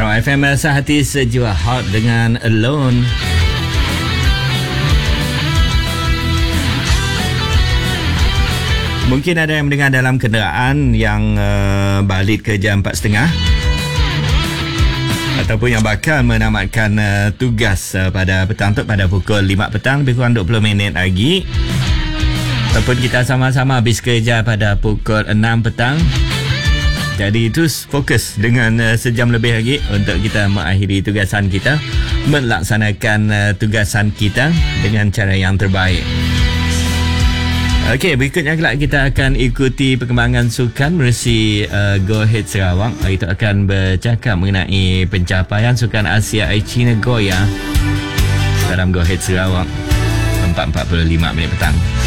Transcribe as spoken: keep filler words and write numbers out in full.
Sarawak F M, sehati sejiwa hot dengan Alone. Mungkin ada yang mendengar dalam kenderaan yang uh, balik ke jam empat tiga puluh ataupun yang bakal menamatkan uh, tugas uh, pada petang tu pada pukul lima petang, lebih kurang dua puluh minit lagi. Ataupun kita sama-sama habis kerja pada pukul enam petang. Jadi terus fokus dengan uh, sejam lebih lagi untuk kita mengakhiri tugasan kita, melaksanakan uh, tugasan kita dengan cara yang terbaik. Okey, berikutnya kelak kita akan ikuti perkembangan sukan menerusi uh, Go Ahead Sarawak. Itu akan bercakap mengenai pencapaian Sukan Asia Aichi Nagoya dalam Go Ahead Sarawak empat empat puluh lima minit petang.